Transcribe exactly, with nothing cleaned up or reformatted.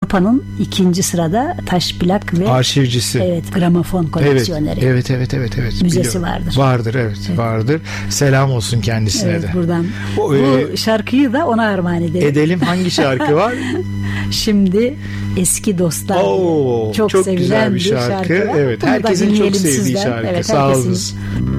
Avrupa'nın ikinci sırada taş plak ve arşivcisi. Evet, gramofon koleksiyoneri. Evet, evet, evet, evet. Müzesi Biliyorum. vardır. Vardır, evet, evet, vardır. Selam olsun kendisine evet, de. Buradan. O, Bu e, şarkıyı da ona armağan edelim. Edelim. Hangi şarkı var? Şimdi Eski Dostlar. Oo, çok, çok sevilen güzel bir bir şarkı. şarkı. Evet, Bunu da herkesin çok dinleyelim sevdiği sizden. şarkı. Evet, Sağ herkesin olunuz.